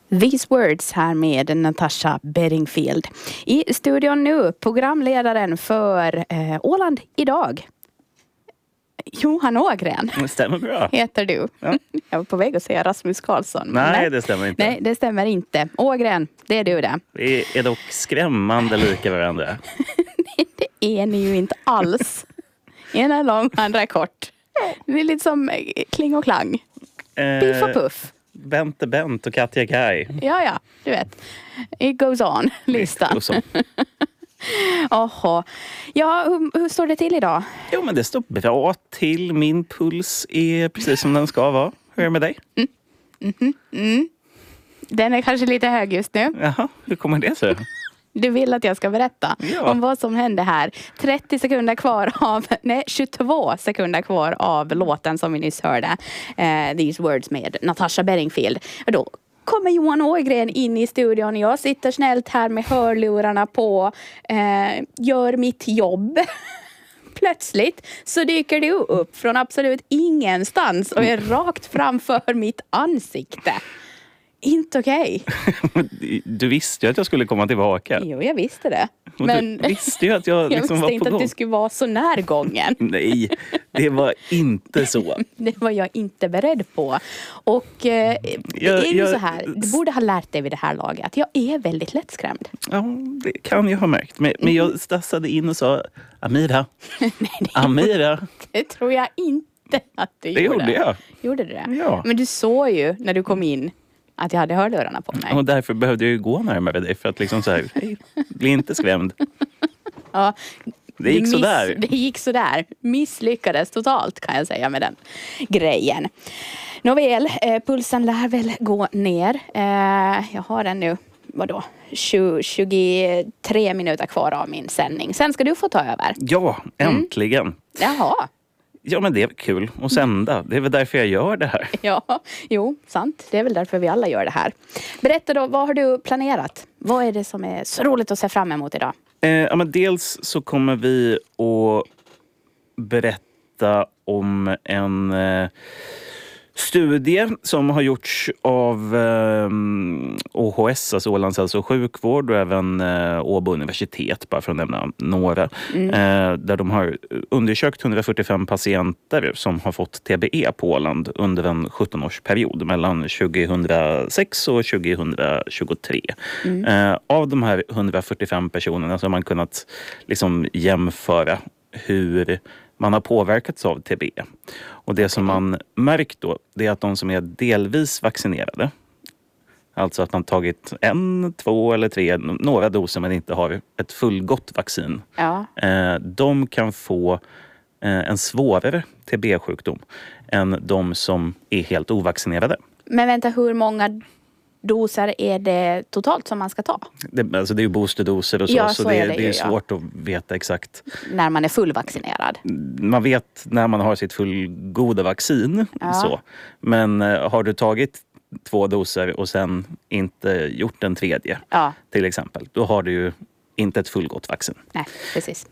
These Words här med Natasha Bedingfield. I studion nu, programledaren för Åland idag. Johan Ågren. Det stämmer bra. Heter du. Ja. Jag var på väg att säga Rasmus Karlsson. Nej, det stämmer inte. Nej, det stämmer inte. Ågren, det är du det. Vi är dock skrämmande lika varandra. Det är ni ju inte alls. Ena är lång, andra är kort. Det är lite som kling och klang. Piff och puff. Bent är Bent och Katja är Kaj. Ja, du vet. It goes on, listan. Oho. Ja, hur står det till idag? Jo, men det står bra till. Min puls är precis som den ska vara. Hur är det med dig? Den är kanske lite hög just nu. Jaha, hur kommer det sig? Du vill att jag ska berätta om vad som hände här. 22 sekunder kvar av låten som vi nyss hörde. These Words med Natasha Bedingfield. Då kommer Johan Ågren in i studion. Jag sitter snällt här med hörlurarna på. Gör mitt jobb. Plötsligt så dyker du upp från absolut ingenstans och är rakt framför mitt ansikte. Inte okej. Du visste ju att jag skulle komma tillbaka. Jo, jag visste det. Men du visste ju att jag liksom var på gång. Jag visste inte att du skulle vara så närgången. Nej, det var inte så. Det var jag inte beredd på. Och det är ju så här. Du borde ha lärt dig vid det här laget. Jag är väldigt lättskrämd. Ja, det kan jag ha märkt. Men jag stassade in och sa Amira. Amira. Det tror jag inte att du gjorde. Det gjorde jag. Gjorde du det? Ja. Men du såg ju när du kom in att jag hade hörlurarna på mig. Och därför behövde jag ju gå närmare dig för att liksom så här, hej, bli inte skrämd. Ja, det gick sådär. Det gick sådär. Misslyckades totalt kan jag säga med den grejen. Nåväl, pulsen lär väl gå ner. Jag har den nu, 23 minuter kvar av min sändning. Sen ska du få ta över. Ja, äntligen. Jaha. Ja, men det är kul att sända. Det är väl därför jag gör det här. Ja, jo, sant. Det är väl därför vi alla gör det här. Berätta då, vad har du planerat? Vad är det som är så roligt att se fram emot idag? Ja, men dels så kommer vi att berätta om en studie som har gjorts av OHS, alltså Ålands hälso- och sjukvård, och även Åbo universitet, bara för att nämna några. Där de har undersökt 145 patienter som har fått TBE på Åland under en 17-årsperiod mellan 2006 och 2023. Av de här 145 personerna så har man kunnat liksom jämföra hur man har påverkats av TBE. Och det som man märkt då, det är att de som är delvis vaccinerade, alltså att man tagit 1, 2 eller 3, några doser men inte har ett fullgott vaccin. Ja. De kan få en svårare TBE-sjukdom än de som är helt ovaccinerade. Men vänta, hur många doser är det totalt som man ska ta? Det är ju boosterdoser och så, ja, så det är svårt att veta exakt. När man är fullvaccinerad. Man vet när man har sitt fullgoda vaccin. Ja. Så. Men har du tagit 2 doser och sen inte gjort den tredje, till exempel, då har du ju inte ett fullgott vaccin. Nej, precis.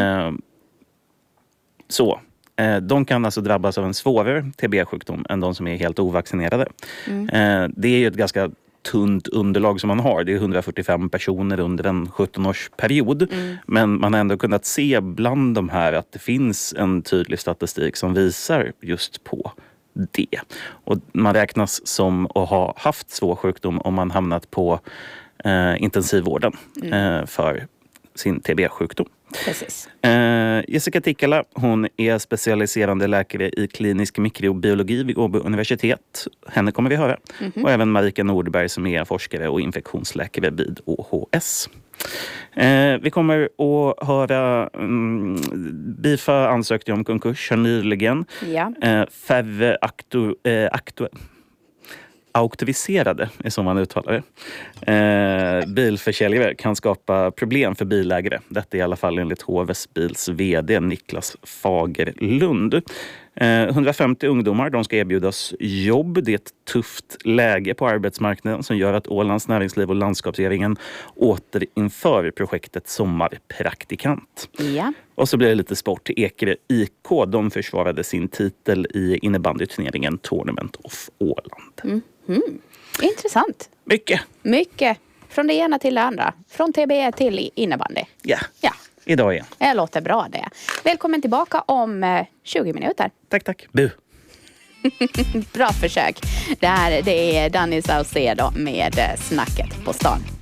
Så. De kan alltså drabbas av en svårare TB-sjukdom än de som är helt ovaccinerade. Det är ju ett ganska tunt underlag som man har. Det är 145 personer under en 17-årsperiod. Men man har ändå kunnat se bland de här att det finns en tydlig statistik som visar just på det. Och man räknas som att ha haft svår sjukdom om man hamnat på intensivvården för sin TB-sjukdom. Precis. Jessica Tikkala, hon är specialiserande läkare i klinisk mikrobiologi vid Åbo universitet. Henne kommer vi höra. Och även Marika Nordberg som är forskare och infektionsläkare vid OHS. Vi kommer att höra Bifa ansökte om konkurs här nyligen. Ja. Färre auktoriserade är som man uttalar det. Bilförsäljare kan skapa problem för bilägare. Detta är i alla fall enligt HVs Bils vd Niklas Fagerlund. 150 ungdomar, de ska erbjudas jobb. Det är ett tufft läge på arbetsmarknaden som gör att Ålands näringsliv och landskapsregeringen återinför projektet Sommarpraktikant. Ja. Och så blir det lite sport. Ekerö IK, de försvarade sin titel i innebandyturneringen Tournament of Åland. Intressant. Mycket. Från det ena till det andra. Från TBE till innebandy. Ja. Ja. Idag igen. Det låter bra det. Välkommen tillbaka om 20 minuter. Tack. Bu. Bra försök. Det är Danny Saucedo med Snacket på stan.